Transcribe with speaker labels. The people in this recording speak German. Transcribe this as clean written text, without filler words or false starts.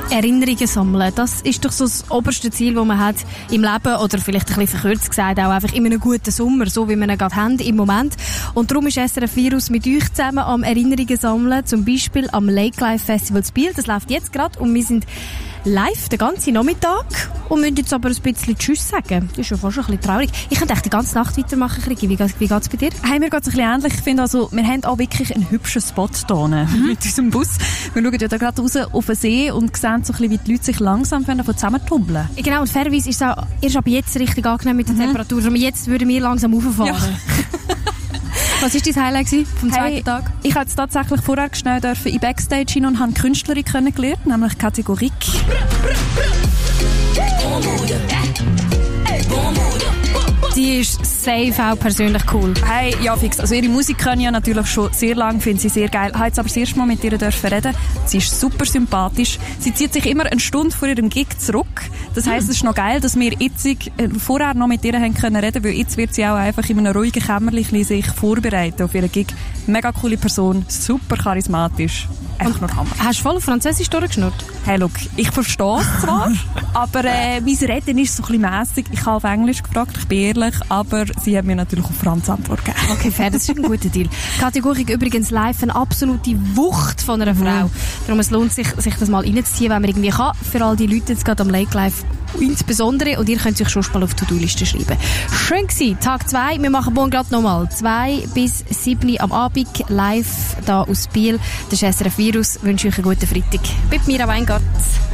Speaker 1: Erinnerungen sammeln, das ist doch so das oberste Ziel, das man hat im Leben, oder vielleicht ein bisschen verkürzt gesagt, auch einfach in einem guten Sommer, so wie wir ihn gerade haben im Moment. Und darum ist SRF Virus mit euch zusammen am Erinnerungen sammeln, zum Beispiel am Lake Life Festival zu Biel. Das läuft jetzt gerade und wir sind live den ganzen Nachmittag und müssen jetzt aber ein bisschen Tschüss sagen. Das ist ja fast ein bisschen traurig. Ich könnte echt die ganze Nacht weitermachen, Krigi. Wie geht's bei dir?
Speaker 2: Hey, mir geht's ein bisschen ähnlich. Ich finde also, wir haben auch wirklich einen hübschen Spot hier mit unserem Bus. Wir schauen ja da gerade raus auf den See und sehen so ein bisschen, wie die Leute sich langsam zusammentummeln.
Speaker 1: Genau, und fairerweise ist es auch erst ab jetzt richtig angenehm mit der Temperatur. Und jetzt würden wir langsam rauffahren. Ja. Was war dein Highlight vom zweiten Tag?
Speaker 2: Ich durfte tatsächlich vorher schnell in Backstage hin und habe eine Künstlerin kennengelernt, nämlich Kategorie.
Speaker 1: Die ist safe auch persönlich cool.
Speaker 2: Hey, ja fix. Also ihre Musik kann ich ja natürlich schon sehr lange, finde sie sehr geil. Ich habe jetzt aber das erste Mal mit ihr reden. Sie ist super sympathisch. Sie zieht sich immer eine Stunde vor ihrem Gig zurück. Das heisst, es ist noch geil, dass wir jetzt vorher noch mit ihr reden können, weil jetzt wird sie auch einfach in einem ruhigen Kämmerchen sich vorbereiten auf ihren Gig. Mega coole Person, super charismatisch. Echt noch Hammer.
Speaker 1: Hast du voll auf Französisch durchgeschnurrt?
Speaker 2: Hey, look, ich verstehe es zwar, aber mein Reden ist so ein bisschen mässig. Ich habe auf Englisch gefragt, ich bin ehrlich, aber sie hat mir natürlich auf Franz Antwort gegeben.
Speaker 1: Okay, fair, das ist ein guter Deal. Kategorie übrigens live eine absolute Wucht von einer Frau. Darum es lohnt sich das mal reinzuziehen, wenn man irgendwie kann. Für all die Leute jetzt gerade am Lake Live insbesondere. Und ihr könnt euch schon mal auf die To-Do-Liste schreiben. Schön gewesen, Tag 2. Wir machen morgen gerade nochmal 2 bis 7 am Abend live da aus Biel. Das ist SRF Virus. Ich wünsche euch einen guten Freitag. Mit mir am Weingart.